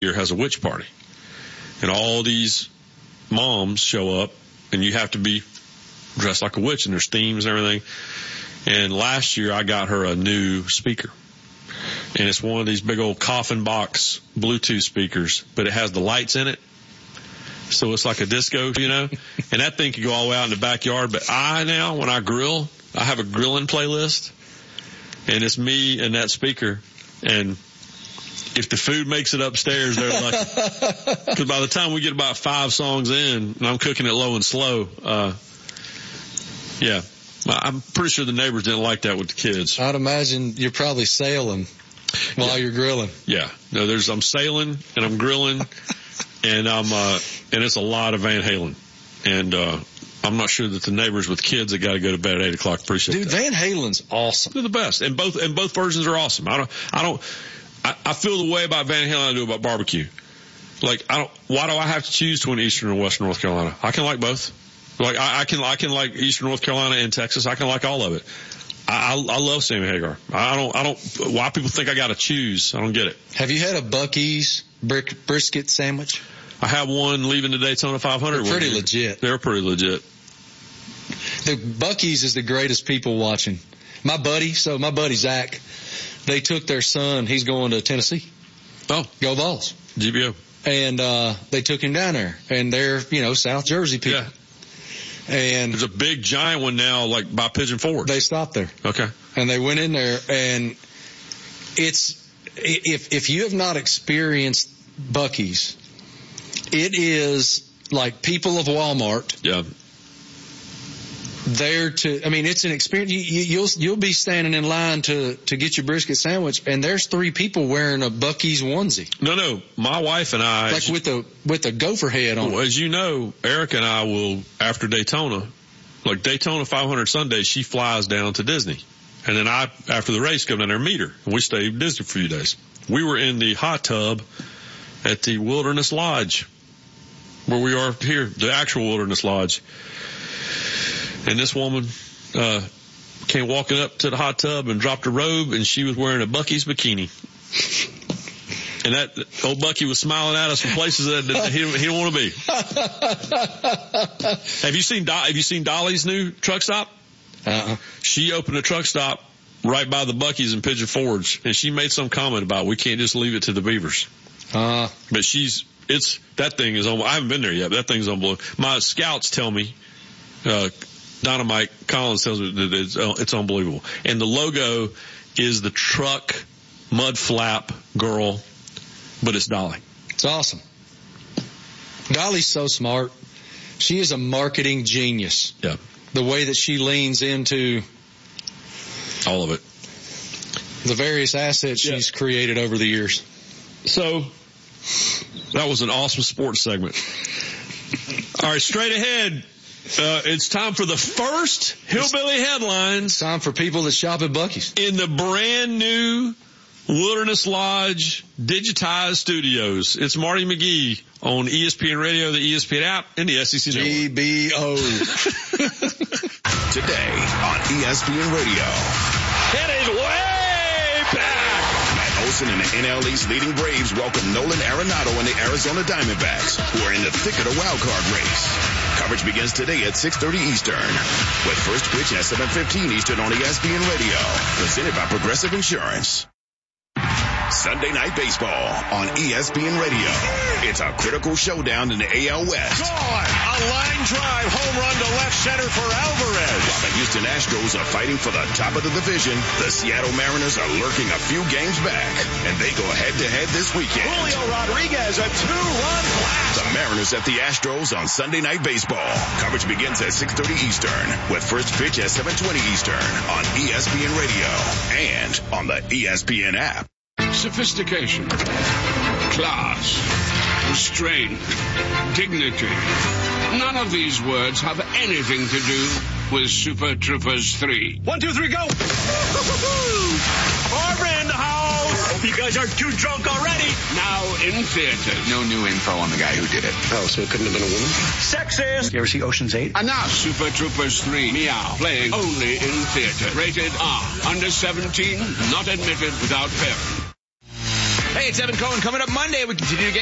year has a witch party. And all these moms show up, and you have to be dressed like a witch, and there's themes and everything. And last year I got her a new speaker. And it's one of these big old coffin box Bluetooth speakers, but it has the lights in it. So it's like a disco, you know, and that thing can go all the way out in the backyard. But when I grill, I have a grilling playlist, and it's me and that speaker. And if the food makes it upstairs, they're lucky. Because by the time we get about 5 songs in, and I'm cooking it low and slow, yeah, I'm pretty sure the neighbors didn't like that with the kids. I'd imagine you're probably sailing while you're grilling. Yeah. No, I'm sailing and I'm grilling and and it's a lot of Van Halen. And, I'm not sure that the neighbors with kids that got to go to bed at 8 o'clock appreciate that. Dude, Van Halen's awesome. They're the best. And both versions are awesome. I feel the way about Van Halen I do about barbecue. Like, why do I have to choose between Eastern and Western North Carolina? I can like both. Like, I can like Eastern North Carolina and Texas. I can like all of it. I love Sammy Hagar. Why people think I got to choose? I don't get it. Have you had a Buc-ee's brisket sandwich? I had one leaving the Daytona 500. They're pretty legit. They're pretty legit. The Buc-ee's is the greatest people watching. My buddy Zach, they took their son. He's going to Tennessee. Oh. Go Vols. GBO. And, they took him down there, and they're, South Jersey people. Yeah. And there's a big giant one now, like by Pigeon Forge. They stopped there. Okay. And they went in there, and if you have not experienced Buc-ee's, it is like people of Walmart. Yeah. It's an experience. You'll be standing in line to get your brisket sandwich, and there's 3 people wearing a Buc-ee's onesie. No, my wife and I, like with a gopher head on. Well, as you know, Eric and I will, after Daytona, like Daytona 500 Sundays, she flies down to Disney, and then I, after the race, come down there and meet her, and we stay in Disney for a few days. We were in the hot tub at the Wilderness Lodge, where we are here, the actual Wilderness Lodge. And this woman came walking up to the hot tub and dropped her robe, and she was wearing a Buc-ee's bikini. And that old Bucky was smiling at us from places that he don't want to be. Have you seen Dolly's new truck stop? Uh-uh. She opened a truck stop right by the Buc-ee's in Pigeon Forge, and she made some comment about we can't just leave it to the beavers. But that thing is I haven't been there yet, but that thing's unbelievable. My scouts tell me, Dynamite Collins tells me that it's unbelievable. And the logo is the truck mud flap girl, but it's Dolly. It's awesome. Dolly's so smart. She is a marketing genius. Yeah. The way that she leans into all of it. The various assets she's created over the years. So that was an awesome sports segment. All right, straight ahead. It's time for the first Hillbilly Headlines. Time for people that shop at Buc-ee's. In the brand new Wilderness Lodge digitized studios. It's Marty McGee on ESPN Radio, the ESPN app, and the SEC Network. GBO. Today on ESPN Radio. It is way back. Matt Olson and the NL East leading Braves welcome Nolan Arenado and the Arizona Diamondbacks, who are in the thick of the wild card race. Coverage begins today at 6:30 Eastern, with first pitch at 7:15 Eastern on ESPN Radio, presented by Progressive Insurance. Sunday Night Baseball on ESPN Radio. It's a critical showdown in the AL West. Gone! A line drive home run to left center for Alvarez. While the Houston Astros are fighting for the top of the division, the Seattle Mariners are lurking a few games back, and they go head-to-head this weekend. Julio Rodriguez, a 2-run blast. The Mariners at the Astros on Sunday Night Baseball. Coverage begins at 6:30 Eastern, with first pitch at 7:20 Eastern on ESPN Radio and on the ESPN app. Sophistication, class, restraint, dignity. None of these words have anything to do with Super Troopers 3. 1, 2, 3, go! Barbara in the house! Hope you guys aren't too drunk already. Now in theaters. No new info on the guy who did it. Oh, so it couldn't have been a woman? Sexist! You ever see Ocean's 8? Enough! Super Troopers 3, Meow, playing only in theater. Rated R. Under 17, not admitted without parent. Hey, it's Evan Cohen. Coming up Monday, we continue to get